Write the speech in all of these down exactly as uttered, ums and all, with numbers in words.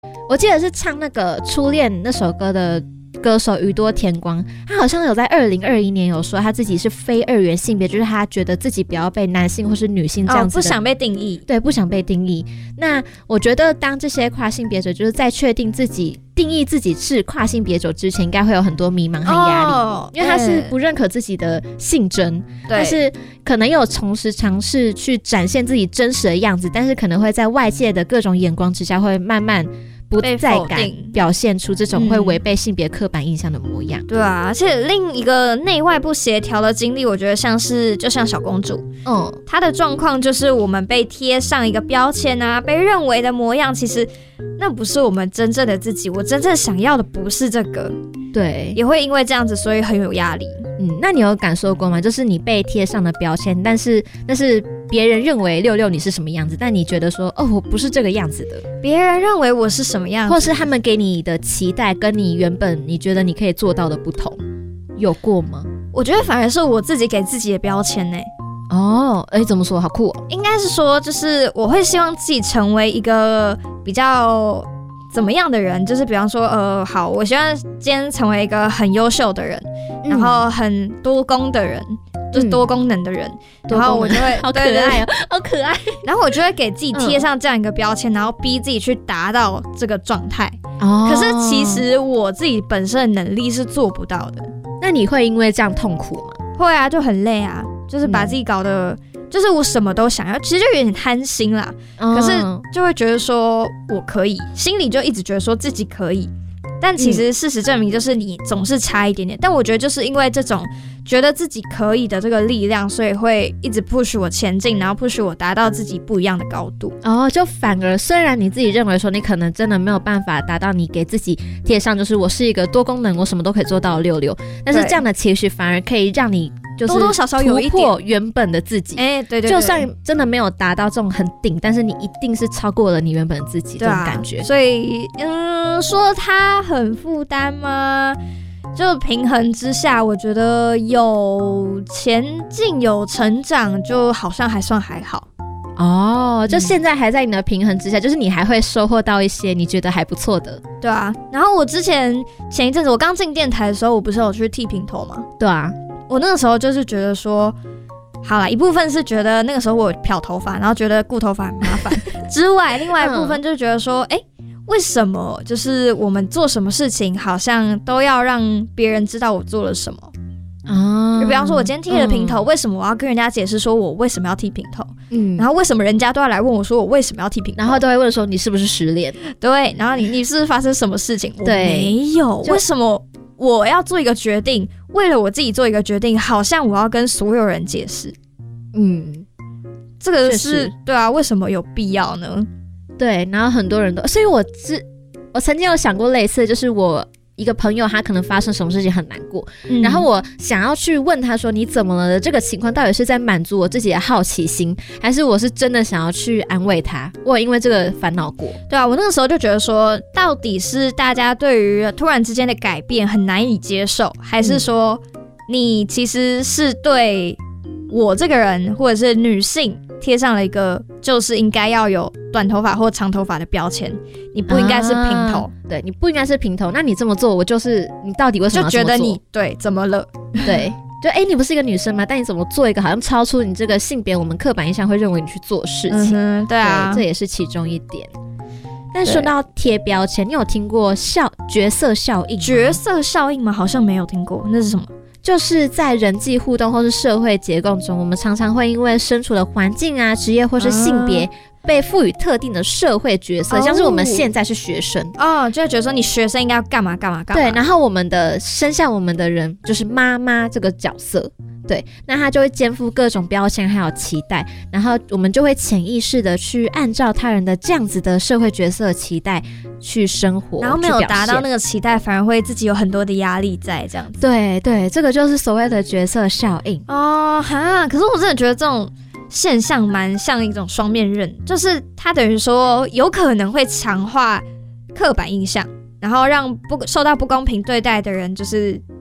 我记得是唱那个初恋那首歌的歌手宇多田光，他好像有在二零二一年有说他自己是非二元性别，就是他觉得自己不要被男性或是女性这样子的、 哦、不想被定义， 对，不想被定义。那我觉得当这些跨性别者就是在确定自己定义自己是跨性别者之前，应该会有很多迷茫和压力、哦、因为他是不认可自己的性征，但是可能有同时尝试去展现自己真实的样子，但是可能会在外界的各种眼光之下会慢慢不再敢表现出这种会违背性别刻板印象的模样、嗯、 对啊，而且另一个内外不协调的经历，我觉得像是就像小公主，嗯，她的状况就是我们被贴上一个标签啊，被认为的模样，其实那不是我们真正的自己，我真正想要的不是这个， 对， 也会因为这样子所以很有压力。 嗯，那你有感受过吗？就是你被贴上的标签，但是那是别人认为六六你是什么样子，但你觉得说哦我不是这个样子的， 别人认为我是什么样子， 或是他们给你的期待跟你原本你觉得你可以做到的不同，有过吗？ 我觉得反而是我自己给自己的标签呢、欸。 哦，哎，怎么说？好酷哦！ 应该是说，就是我会希望自己成为一个比较怎么样的人，就是比方说，呃，好，我希望今天成为一个很优秀的人，嗯、然后很多功的人。就是多功能的人、嗯、然后我就会好可爱哦，好可爱， 然后我就会给自己贴上这样一个标签、嗯、然后逼自己去达到这个状态、哦、可是其实我自己本身的能力是做不到的。 那你会因为这样痛苦吗？ 会啊，就很累啊，就是把自己搞得、嗯、就是我什么都想要，其实就有点贪心啦、嗯、可是就会觉得说我可以，心里就一直觉得说自己可以，但其实事实证明就是你总是差一点点、嗯、但我觉得就是因为这种觉得自己可以的这个力量，所以会一直 push 我前进，然后 push 我达到自己不一样的高度。 哦，就反而虽然你自己认为说你可能真的没有办法达到你给自己贴上就是我是一个多功能我什么都可以做到的六六，但是这样的期许反而可以让你就是多多少少有一点突破原本的自己。 哎，对 对, 对， 就算真的没有达到这种很顶，但是你一定是超过了你原本的自己、啊、这种感觉。 所以，嗯，说它很负担吗？就平衡之下，我觉得有前进有成长，就好像还算还好。 哦，就现在还在你的平衡之下、嗯、就是你还会收获到一些你觉得还不错的。 对啊，然后我之前前一阵子我刚进电台的时候，我不是有去剃平头吗？ 对啊， 我那个时候就是觉得说好啦，一部分是觉得那个时候我漂头发，然后觉得顾头发很麻烦之外，另外一部分就觉得说哎、嗯欸，为什么就是我们做什么事情好像都要让别人知道我做了什么啊？就比方说我今天剃了平头、嗯、为什么我要跟人家解释说我为什么要剃平头？嗯，然后为什么人家都要来问我说我为什么要剃平头， 然后都会问说你是不是失恋？ 对，然后你你是不是发生什么事情？对，没有，为什么我要做一个决定，为了我自己做一个决定，好像我要跟所有人解释？嗯，这个是对啊，为什么有必要呢？ 对，然后很多人都，所以我之我曾经有想过类似，就是我一个朋友他可能发生什么事情很难过、嗯、然后我想要去问他说你怎么了的这个情况到底是在满足我自己的好奇心，还是我是真的想要去安慰他？我有因为这个烦恼过。 对啊，我那个时候就觉得说到底是大家对于突然之间的改变很难以接受，还是说你其实是对我这个人或者是女性贴上了一个就是应该要有短头发或长头发的标签，你不应该是平头、啊、 对，你不应该是平头，那你这么做我就是你到底为什么要这么做？ 就觉得你对怎么了？ 对，就哎、欸，你不是一个女生吗？但你怎么做一个好像超出你这个性别我们刻板印象会认为你去做事情、 嗯、对啊， 对，这也是其中一点。但说到贴标签，你有听过效角色效应吗？ 角色效应吗？好像没有听过，那是什么？ 就是在人际互动或是社会结构中，我们常常会因为身处的环境啊、职业或是性别、啊、被赋予特定的社会角色、哦、像是我们现在是学生哦，就会觉得说你学生应该要干嘛干嘛干嘛。 对，然后我们的生下我们的人就是妈妈这个角色，对，那他就会肩负各种标签还有期待，然后我们就会潜意识的去按照他人的这样子的社会角色期待去生活， 然后没有达到那个期待，反而会自己有很多的压力在这样子。 对对，这个就是所谓的角色效应哦哈。可是我真的觉得这种现象蛮像一种双面刃，就是它等于说有可能会强化刻板印象，然后让不受到不公平对待的人就是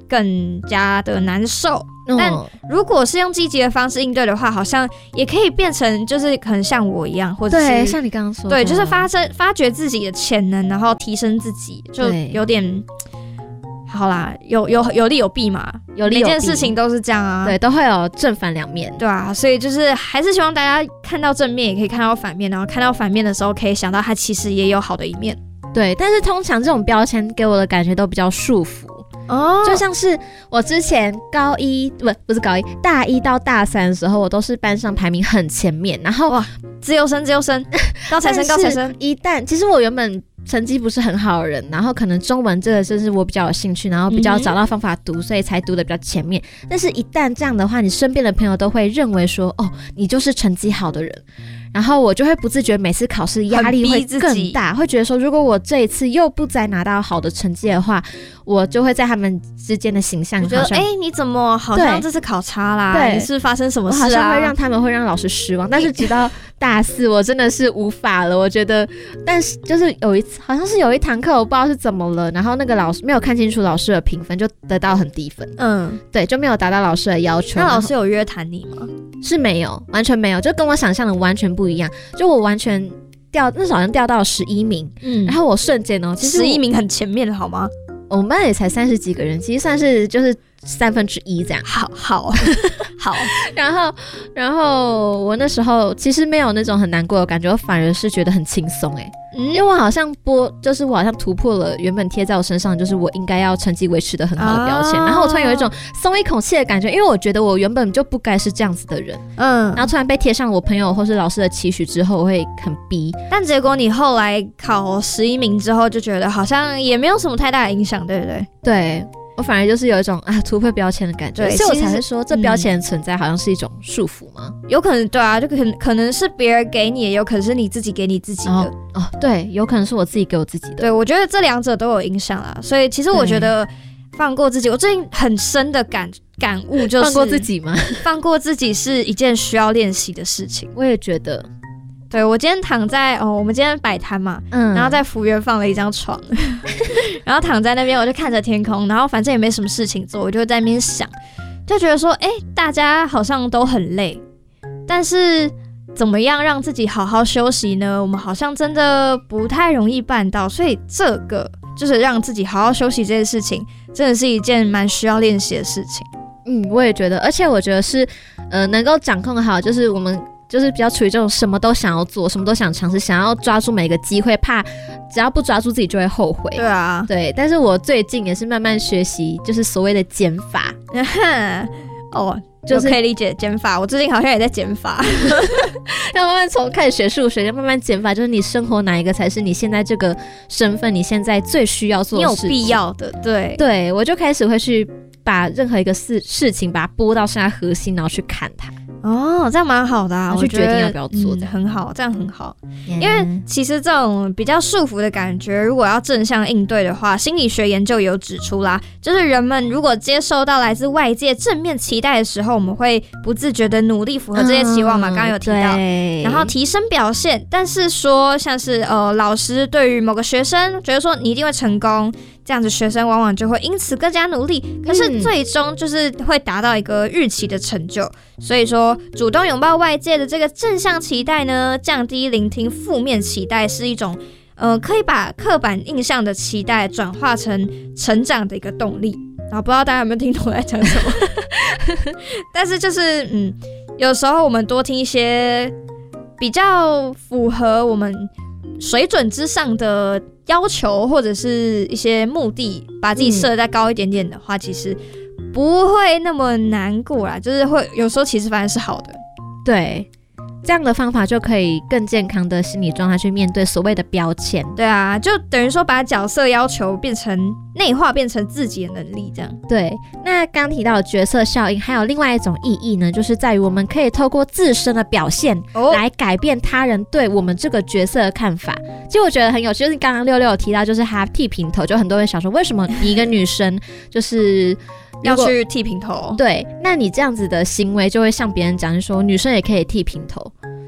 更加的难受。但如果是用积极的方式应对的话，好像也可以变成就是可能像我一样，或者是对像你刚刚说的， 对，就是发生发掘自己的潜能，然后提升自己，就有点好啦，有有有利有弊嘛， 有利有弊， 每件事情都是这样啊， 对，都会有正反两面， 对啊，所以就是还是希望大家看到正面，也可以看到反面，然后看到反面的时候，可以想到它其实也有好的一面。 对，但是通常这种标签给我的感觉都比较束缚。哦，就像是我之前高一不不是高一，大一到大三的时候，我都是班上排名很前面，然后哇，自由生自由生，高材生高材生。 一旦其实我原本成绩不是很好的人，然后可能中文这个就是我比较有兴趣，然后比较找到方法读，嗯、所以才读的比较前面。但是，一旦这样的话，你身边的朋友都会认为说，哦，你就是成绩好的人。然后我就会不自觉每次考试压力会更大，会觉得说如果我这一次又不再拿到好的成绩的话，我就会在他们之间的形象好像觉得哎、欸、你怎么好像这次考差啦，对，你是发生什么事啊， 好像会让他们会让老师失望。但是直到大四我真的是无法了，我觉得但是就是有一次好像是有一堂课我不知道是怎么了，然后那个老师没有看清楚老师的评分，就得到很低分，嗯，对，就没有达到老师的要求。 那老师有约谈你吗？ 是没有，完全没有，就跟我想象的完全不一样。就我完全掉，那时候好像掉到十一名，嗯，然后我瞬间哦，其实十一名很前面了，好吗？ 我们班也才三十几个人，其实算是就是三分之一这样。 好，好，好。 然后，然后我那时候其实没有那种很难过的感觉，我反而是觉得很轻松哎，因为我好像播，就是我好像突破了原本贴在我身上，就是我应该要成绩维持的很好的标签，啊、然后我突然有一种松一口气的感觉，因为我觉得我原本就不该是这样子的人，嗯，然后突然被贴上我朋友或是老师的期许之后，我会很逼。 但结果你后来考十一名之后，就觉得好像也没有什么太大的影响，对不对？ 对。我反而就是有一种啊突破标签的感觉，所以我才会说这标签的存在好像是一种束缚吗？ 嗯、有可能对啊，就可能可能是别人给你，也有可能是你自己给你自己的。哦， 哦对，有可能是我自己给我自己的。 对，我觉得这两者都有影响啦。所以其实我觉得放过自己，我最近很深的感感悟就是放过自己吗？ 放过自己是一件需要练习的事情。 我也觉得。 对，我今天躺在哦，我们今天摆摊嘛，嗯，然后在福园放了一张床，然后躺在那边，我就看着天空，然后反正也没什么事情做，我就在那边想，就觉得说，哎，大家好像都很累，但是怎么样让自己好好休息呢？我们好像真的不太容易办到，所以这个就是让自己好好休息这件事情，真的是一件蛮需要练习的事情。 嗯，我也觉得，而且我觉得是，呃，能够掌控好，就是我们。就是比较处于这种什么都想要做，什么都想尝试，想要抓住每个机会，怕只要不抓住自己就会后悔。 对啊， 对。但是我最近也是慢慢学习，就是所谓的减法。 哦，就是可以理解减法。我最近好像也在减法， 要慢慢从开始学数学，要慢慢减法，就是你生活哪一个才是你现在这个身份，你现在最需要做的事情， 你有必要的。对， 对我就开始会去把任何一个事事情把它拨到现在核心，然后去看它。 哦，这样蛮好的啊， 我去决定要不要做的、 嗯，很好，这样很好。Yeah. 因为其实这种比较束缚的感觉，如果要正向应对的话，心理学研究有指出啦，就是人们如果接受到来自外界正面期待的时候，我们会不自觉的努力符合这些期望嘛，刚刚、嗯、有提到，然后提升表现。但是说像是呃老师对于某个学生觉得说你一定会成功，这样子学生往往就会因此更加努力，可是最终就是会达到一个预期的成就。所以说主动拥抱外界的这个正向期待呢，降低聆听负面期待，是一种呃可以把刻板印象的期待转化成成长的一个动力。然后不知道大家有没有听懂我在讲什么但是就是嗯，有时候我们多听一些比较符合我们水准之上的要求，或者是一些目的，把自己设在高一点点的话、嗯、其实不会那么难过啦，就是会有时候其实反而是好的。 对，这样的方法就可以更健康的心理状态去面对所谓的标签。 对啊，就等于说把角色要求变成内化，变成自己的能力这样。 对，那刚提到的角色效应还有另外一种意义呢，就是在于我们可以透过自身的表现、哦、来改变他人对我们这个角色的看法。其实我觉得很有趣，就是刚刚六六有提到就是他剃平头，就很多人想说为什么你一个女生就是要去剃平头？ 对，那你这样子的行为就会向别人讲说女生也可以剃平头，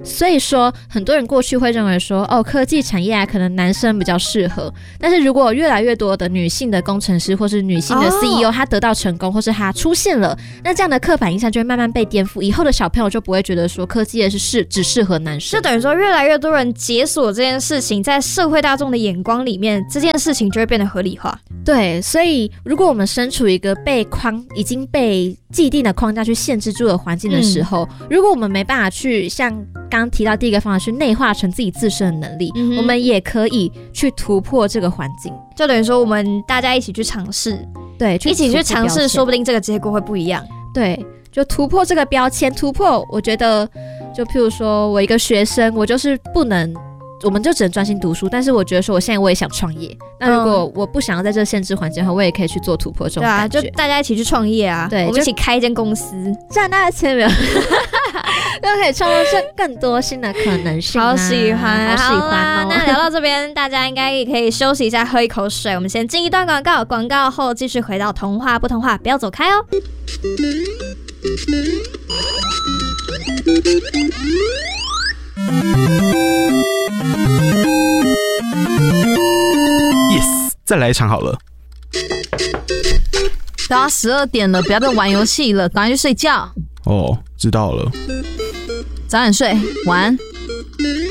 所以说很多人过去会认为说，哦，科技产业啊，可能男生比较适合。但是如果越来越多的女性的工程师或是女性的 C E O，她、哦、得到成功，或是她出现了，那这样的刻板印象就会慢慢被颠覆。以后的小朋友就不会觉得说科技业是适只适合男生， 就等于说越来越多人解锁这件事情，在社会大众的眼光里面，这件事情就会变得合理化。 对，所以如果我们身处一个被框已经被既定的框架去限制住的环境的时候、嗯、如果我们没办法去像刚刚提到第一个方法去内化成自己自身的能力、嗯、我们也可以去突破这个环境， 就等于说我们大家一起去尝试， 对， 一起去尝试，说不定这个结果会不一样。 对，就突破这个标签，突破我觉得就譬如说我一个学生，我就是不能我们就只能专心读书，但是我觉得说我现在我也想创业，那如果我不想要在这个限制环境的话，我也可以去做突破这种感觉。对啊， 就大家一起去创业啊，对，我们一起开一间公司， 赚大钱没有就可以创造出更多新的可能性、啊、 好喜欢， 好喜欢哦。 那聊到这边大家应该也可以休息一下，喝一口水，我们先进一段广告，广告后继续回到童话不童话，不要走开哦。 Yes， 再来一场好了。 都要十二点了，不要再玩游戏了，赶快去睡觉。 哦，知道了。 早点睡，晚安。